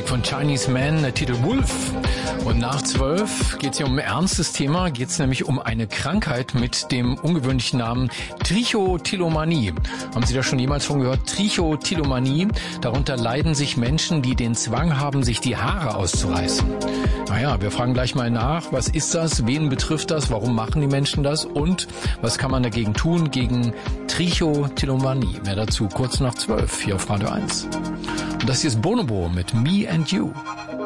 von Chinese Man, der Titel Wolf. Und nach 12 geht es hier um ein ernstes Thema, geht es nämlich um eine Krankheit mit dem ungewöhnlichen Namen Trichotillomanie. Haben Sie da schon jemals von gehört? Trichotillomanie. Darunter leiden sich Menschen, die den Zwang haben, sich die Haare auszureißen. Naja, wir fragen gleich mal nach, was ist das, wen betrifft das, warum machen die Menschen das und was kann man dagegen tun, gegen Trichotillomanie. Mehr dazu kurz nach 12 hier auf Radio 1. Und das hier ist Bonobo mit Me and You.